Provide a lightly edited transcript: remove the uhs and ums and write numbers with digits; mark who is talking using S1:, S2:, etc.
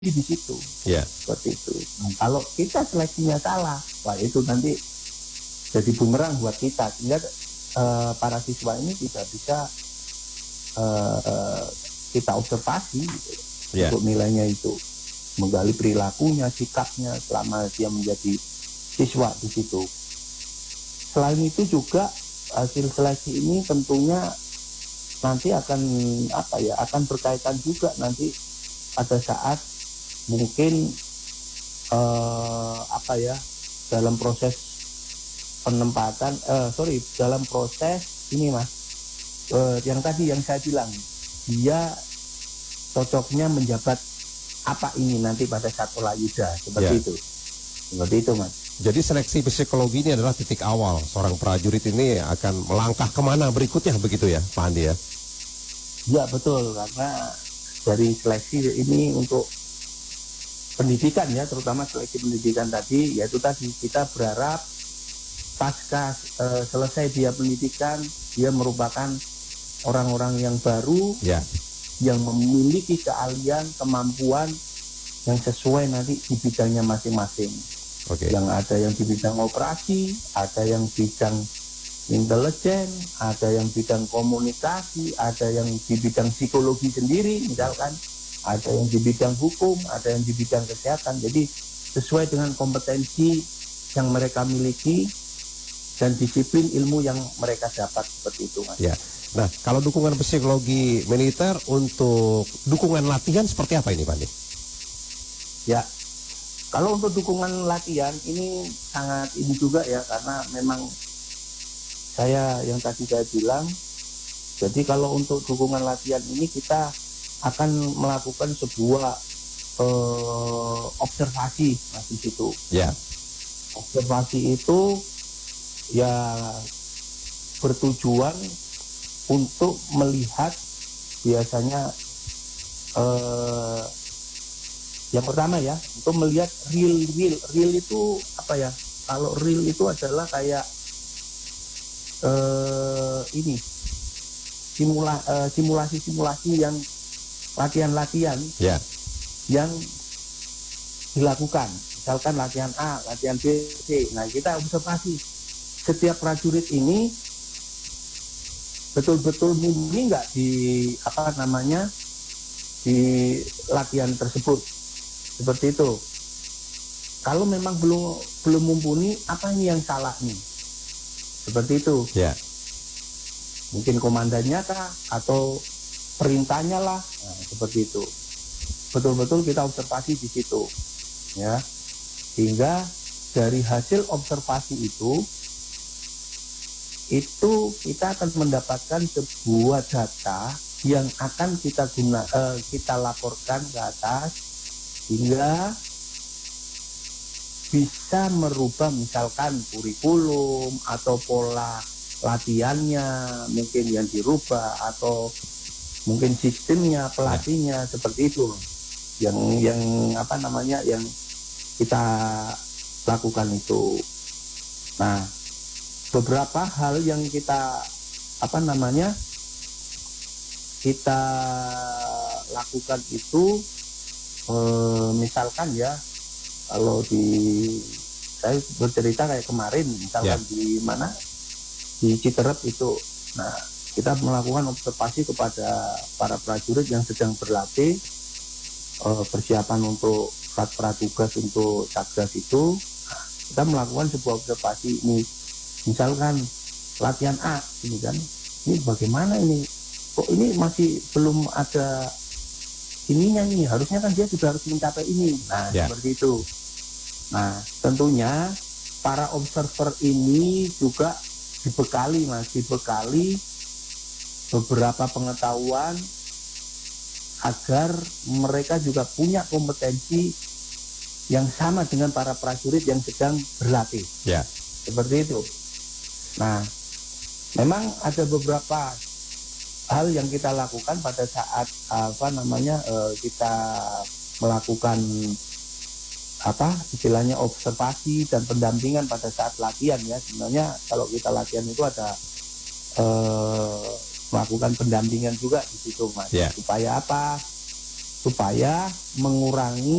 S1: di situ.
S2: Ya.
S1: Seperti itu. Nah, kalau kita seleksinya salah, wah itu nanti jadi bumerang buat kita, sehingga para siswa ini tidak bisa kita observasi gitu, untuk nilainya itu, menggali perilakunya, sikapnya selama dia menjadi siswa di situ. Selain itu juga hasil seleksi ini tentunya nanti akan berkaitan juga nanti pada saat mungkin dalam proses penempatan, dalam proses ini mas, yang tadi yang saya bilang, dia cocoknya menjabat apa ini nanti pada saat Olayuda, seperti itu mas.
S2: Jadi seleksi psikologi ini adalah titik awal seorang prajurit ini akan melangkah kemana berikutnya, begitu ya Pak Andi ya?
S1: Ya betul, karena dari seleksi ini untuk pendidikan ya, terutama seleksi pendidikan tadi, yaitu tadi kita berharap pasca selesai dia pendidikan, dia merupakan orang-orang yang baru, yang memiliki keahlian, kemampuan yang sesuai nanti di bidangnya masing-masing. Yang ada yang di bidang operasi, ada yang bidang intelijen, ada yang bidang komunikasi, ada yang di bidang psikologi sendiri misalkan, ada yang di bidang hukum, ada yang di bidang kesehatan. Jadi sesuai dengan kompetensi yang mereka miliki dan disiplin ilmu yang mereka dapat, seperti itu mas.
S2: Ya. Nah, kalau dukungan psikologi militer untuk dukungan latihan seperti apa ini Pak Andi?
S1: Ya, kalau untuk dukungan latihan ini sangat ini juga ya, karena memang yang tadi saya bilang, jadi kalau untuk dukungan latihan ini kita akan melakukan sebuah observasi mas di situ. Observasi itu ya bertujuan untuk melihat biasanya yang pertama ya, untuk melihat real itu apa ya? Kalau real itu adalah kayak simulasi yang latihan-latihan yang dilakukan. Misalkan latihan A, latihan B, C. Nah, kita observasi setiap prajurit ini betul-betul mumpuni nggak di di latihan tersebut, seperti itu. Kalau memang belum mumpuni, apa ini yang salah nih? Seperti itu. Mungkin komandannya kah atau perintahnya lah, nah, seperti itu. Betul-betul kita observasi di situ, ya. Sehingga dari hasil observasi itu kita akan mendapatkan sebuah data yang akan kita laporkan ke atas, hingga bisa merubah misalkan kurikulum atau pola latihannya mungkin yang dirubah, atau mungkin sistemnya, pelatihnya, seperti itu yang kita lakukan itu. Nah, beberapa hal yang kita lakukan itu, misalkan ya, kalau saya bercerita kayak kemarin misalkan di Citerep itu, nah kita melakukan observasi kepada para prajurit yang sedang berlatih, persiapan untuk pratugas untuk Satgas itu. Kita melakukan sebuah observasi ini, misalkan latihan A ini kan, ini bagaimana ini, kok ini masih belum ada ininya nih, harusnya kan dia sudah harus mencapai ini. Nah, seperti itu. Nah, tentunya para observer ini juga dibekali beberapa pengetahuan agar mereka juga punya kompetensi yang sama dengan para prajurit yang sedang berlatih. Seperti itu. Nah, memang ada beberapa hal yang kita lakukan pada saat kita melakukan istilahnya observasi dan pendampingan pada saat latihan ya. Sebenarnya kalau kita latihan itu ada melakukan pendampingan juga di situ mas. Supaya apa? supaya mengurangi